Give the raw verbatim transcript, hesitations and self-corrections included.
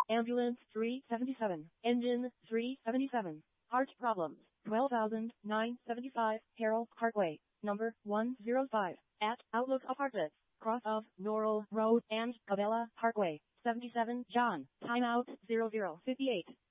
Ambulance three seventy-seven. Engine three seventy-seven. Heart problems. twelve thousand nine hundred seventy-five. Harold Parkway. Number one oh five. At Outlook Apartments. Cross of Norrell Road and Cabela Parkway. seventy-seven John. Timeout zero zero fifty-eight.